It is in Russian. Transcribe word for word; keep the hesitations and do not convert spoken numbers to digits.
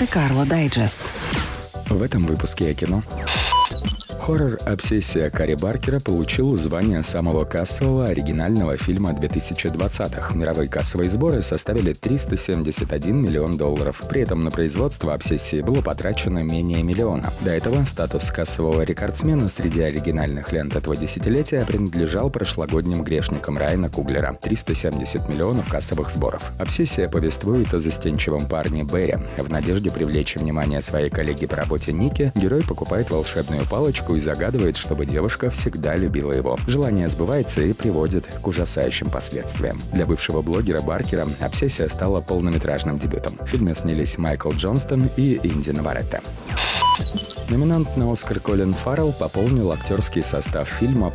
Монте-Карло Дайджест. В этом выпуске о кино. Хоррор «Обсессия» Кари Баркера получил звание самого кассового оригинального фильма две тысячи двадцатых. Мировые кассовые сборы составили триста семьдесят один миллион долларов. При этом на производство «Обсессии» было потрачено менее миллиона. До этого статус кассового рекордсмена среди оригинальных лент этого десятилетия принадлежал прошлогодним грешникам Райана Куглера – триста семьдесят миллионов кассовых сборов. «Обсессия» повествует о застенчивом парне Берри. В надежде привлечь внимание своей коллеги по работе Ники, герой покупает волшебную палочку и загадывает, чтобы девушка всегда любила его. Желание сбывается и приводит к ужасающим последствиям. Для бывшего блогера Баркера «Обсессия» стала полнометражным дебютом. В фильме снялись Майкл Джонстон и Инди Наваретте. Номинант на «Оскар» Колин Фаррелл пополнил актерский состав фильма